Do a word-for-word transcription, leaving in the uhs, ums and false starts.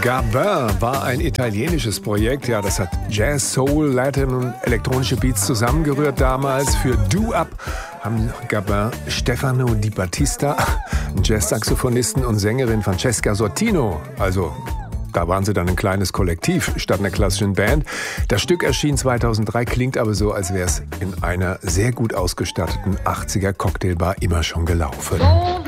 Gabin war ein italienisches Projekt. Ja, das hat Jazz, Soul, Latin und elektronische Beats zusammengerührt damals. Für Do Up haben Gabin Stefano Di Battista, einen Jazz-Saxophonisten, und Sängerin Francesca Sortino, also da waren sie dann ein kleines Kollektiv statt einer klassischen Band. Das Stück erschien zweitausenddrei, klingt aber so, als wäre es in einer sehr gut ausgestatteten achtziger Cocktailbar immer schon gelaufen.